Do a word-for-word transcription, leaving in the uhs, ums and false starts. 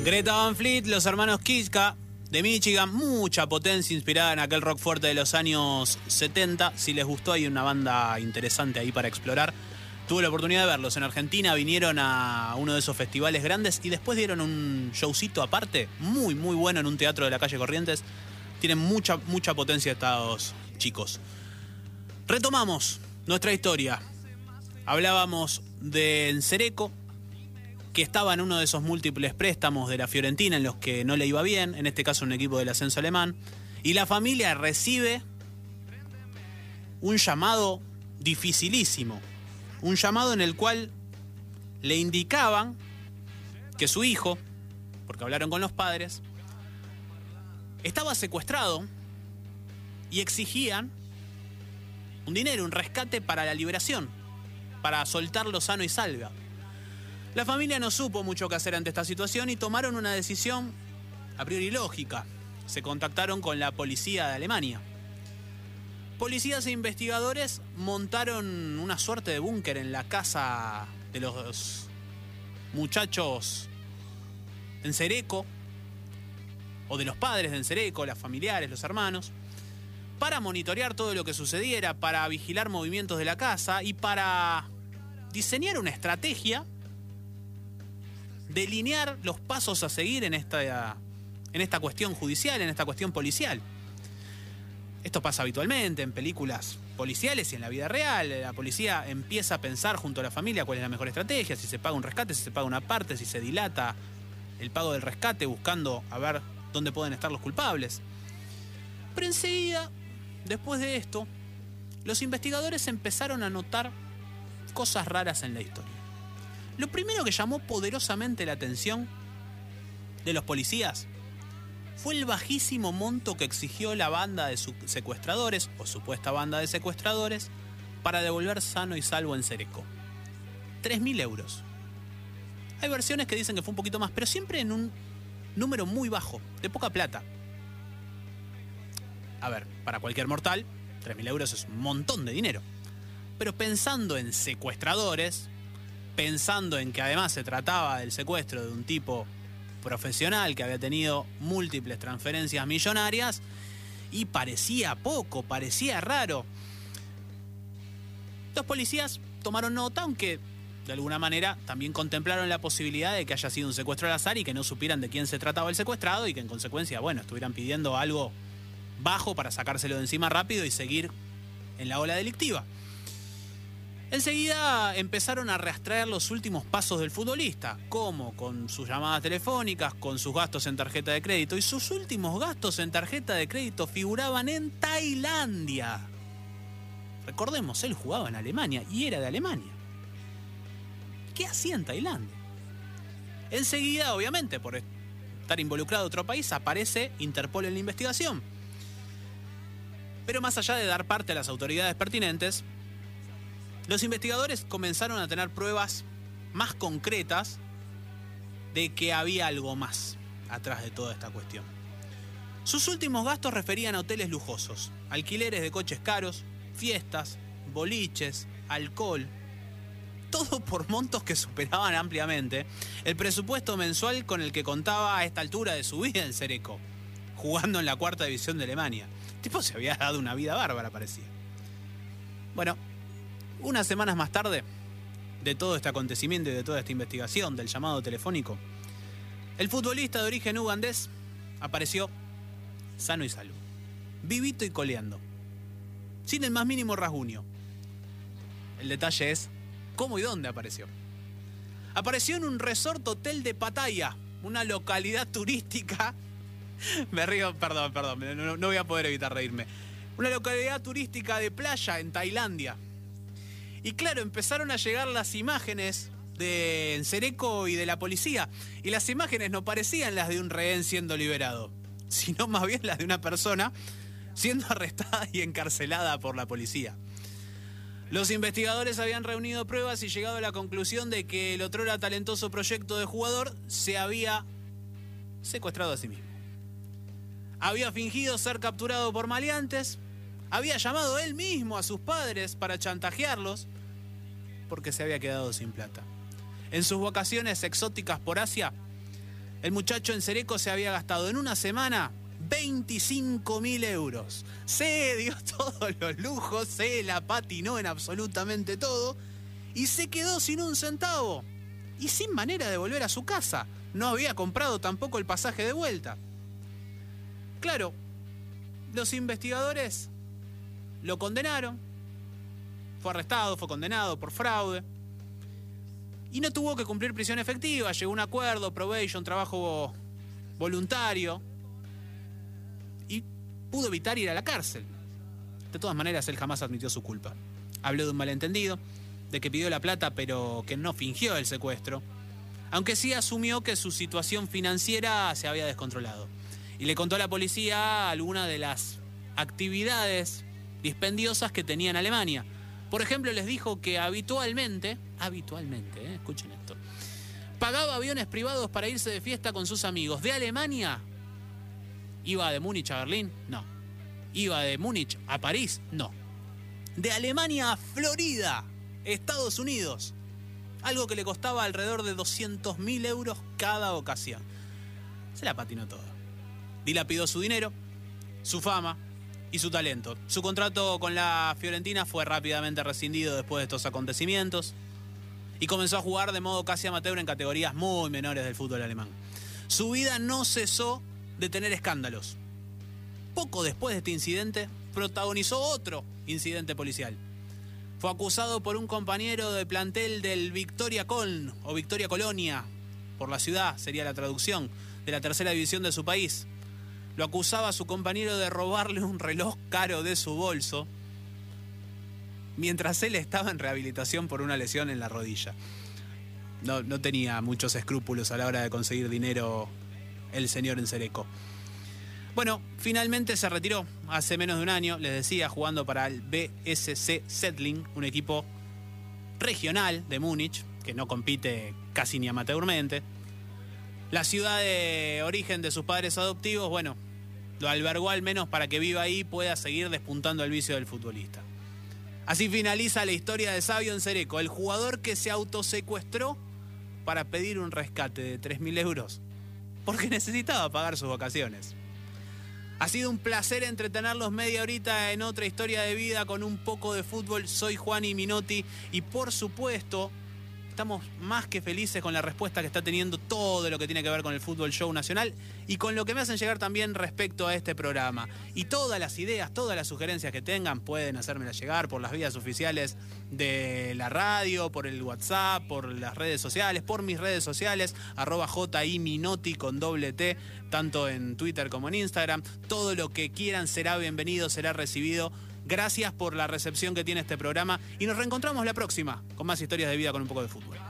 Greta Van Fleet, los hermanos Kiska de Michigan, mucha potencia inspirada en aquel rock fuerte de los años setenta. Si les gustó, hay una banda interesante ahí para explorar. Tuve la oportunidad de verlos en Argentina, vinieron a uno de esos festivales grandes y después dieron un showcito aparte, muy muy bueno en un teatro de la calle Corrientes. Tienen mucha, mucha potencia estos chicos. Retomamos nuestra historia. Hablábamos de Nsereko, que estaba en uno de esos múltiples préstamos de la Fiorentina en los que no le iba bien, en este caso un equipo del ascenso alemán, y la familia recibe un llamado dificilísimo, un llamado en el cual le indicaban que su hijo, porque hablaron con los padres, estaba secuestrado y exigían un dinero, un rescate para la liberación, para soltarlo sano y salva. La familia no supo mucho qué hacer ante esta situación y tomaron una decisión a priori lógica. Se contactaron con la policía de Alemania. Policías e investigadores montaron una suerte de búnker en la casa de los muchachos de Nsereko, o de los padres de Nsereko, los familiares, los hermanos, para monitorear todo lo que sucediera, para vigilar movimientos de la casa y para diseñar una estrategia, delinear los pasos a seguir en esta, en esta cuestión judicial, en esta cuestión policial. Esto pasa habitualmente en películas policiales y en la vida real. La policía empieza a pensar junto a la familia cuál es la mejor estrategia, si se paga un rescate, si se paga una parte, si se dilata el pago del rescate buscando a ver dónde pueden estar los culpables. Pero enseguida, después de esto, los investigadores empezaron a notar cosas raras en la historia. Lo primero que llamó poderosamente la atención de los policías fue el bajísimo monto que exigió la banda de secuestradores, o supuesta banda de secuestradores, para devolver sano y salvo a Nsereko. tres mil euros. Hay versiones que dicen que fue un poquito más, pero siempre en un número muy bajo, de poca plata. A ver, para cualquier mortal, tres mil euros es un montón de dinero. Pero pensando en secuestradores, pensando en que además se trataba del secuestro de un tipo profesional que había tenido múltiples transferencias millonarias, y parecía poco, parecía raro. Los policías tomaron nota, aunque de alguna manera también contemplaron la posibilidad de que haya sido un secuestro al azar y que no supieran de quién se trataba el secuestrado y que en consecuencia, bueno, estuvieran pidiendo algo bajo para sacárselo de encima rápido y seguir en la ola delictiva. Enseguida empezaron a rastrear los últimos pasos del futbolista, como con sus llamadas telefónicas, con sus gastos en tarjeta de crédito, y sus últimos gastos en tarjeta de crédito figuraban en Tailandia. Recordemos, él jugaba en Alemania y era de Alemania. ¿Qué hacía en Tailandia? Enseguida, obviamente, por estar involucrado otro país, aparece Interpol en la investigación. Pero más allá de dar parte a las autoridades pertinentes, los investigadores comenzaron a tener pruebas más concretas de que había algo más atrás de toda esta cuestión. Sus últimos gastos referían a hoteles lujosos, alquileres de coches caros, fiestas, boliches, alcohol, todo por montos que superaban ampliamente el presupuesto mensual con el que contaba a esta altura de su vida en Nsereko, jugando en la cuarta división de Alemania. El tipo se había dado una vida bárbara, parecía. Bueno, unas semanas más tarde de todo este acontecimiento y de toda esta investigación del llamado telefónico, el futbolista de origen ugandés apareció sano y salvo, vivito y coleando, sin el más mínimo rasguño. El detalle es cómo y dónde apareció. Apareció en un resort hotel de Pattaya, una localidad turística. Me río, perdón, perdón, no, no voy a poder evitar reírme. Una localidad turística de playa en Tailandia. Y claro, empezaron a llegar las imágenes de Nsereko y de la policía. Y las imágenes no parecían las de un rehén siendo liberado, sino más bien las de una persona siendo arrestada y encarcelada por la policía. Los investigadores habían reunido pruebas y llegado a la conclusión de que el otrora talentoso proyecto de jugador se había secuestrado a sí mismo. Había fingido ser capturado por maleantes, había llamado él mismo a sus padres para chantajearlos, porque se había quedado sin plata. En sus vacaciones exóticas por Asia, El muchacho en Cereco se había gastado en una semana veinticinco mil euros. Se dio todos los lujos, se la patinó en absolutamente todo y se quedó sin un centavo y sin manera de volver a su casa. No había comprado tampoco el pasaje de vuelta. Claro, los investigadores lo condenaron, fue arrestado, fue condenado por fraude y no tuvo que cumplir prisión efectiva. Llegó a un acuerdo, probation, trabajo voluntario y pudo evitar ir a la cárcel. De todas maneras, él jamás admitió su culpa. Habló de un malentendido, de que pidió la plata pero que no fingió el secuestro, aunque sí asumió que su situación financiera se había descontrolado. Y le contó a la policía algunas de las actividades dispendiosas que tenía en Alemania. Por ejemplo, les dijo que habitualmente, habitualmente, eh, escuchen esto, pagaba aviones privados para irse de fiesta con sus amigos. De Alemania, ¿iba de Múnich a Berlín? No. ¿Iba de Múnich a París? No. De Alemania a Florida, Estados Unidos. Algo que le costaba alrededor de doscientos mil euros cada ocasión. Se la patinó todo. Dilapidó su dinero, su fama y su talento. Su contrato con la Fiorentina fue rápidamente rescindido después de estos acontecimientos y comenzó a jugar de modo casi amateur en categorías muy menores del fútbol alemán. Su vida no cesó de tener escándalos. Poco después de este incidente, protagonizó otro incidente policial. Fue acusado por un compañero de plantel del Victoria Köln, o Victoria Colonia, por la ciudad, sería la traducción, de la tercera división de su país. Lo acusaba a su compañero de robarle un reloj caro de su bolso mientras él estaba en rehabilitación por una lesión en la rodilla. No, no tenía muchos escrúpulos a la hora de conseguir dinero el señor en Cereco. Bueno, finalmente se retiró hace menos de un año, les decía, jugando para el B S C Settling, un equipo regional de Múnich, que no compite casi ni amateurmente. La ciudad de origen de sus padres adoptivos, bueno, lo albergó al menos para que viva ahí y pueda seguir despuntando el vicio del futbolista. Así finaliza la historia de Sabio en Cereco, el jugador que se autosecuestró para pedir un rescate de tres mil euros, porque necesitaba pagar sus vacaciones. Ha sido un placer entretenerlos media horita en otra historia de vida con un poco de fútbol. Soy Juani Minotti y por supuesto estamos más que felices con la respuesta que está teniendo todo lo que tiene que ver con el Fútbol Show Nacional y con lo que me hacen llegar también respecto a este programa. Y todas las ideas, todas las sugerencias que tengan pueden hacérmelas llegar por las vías oficiales de la radio, por el WhatsApp, por las redes sociales, por mis redes sociales, arroba jiminotti con doble T, tanto en Twitter como en Instagram. Todo lo que quieran será bienvenido, será recibido. Gracias por la recepción que tiene este programa y nos reencontramos la próxima con más historias de vida con un poco de fútbol.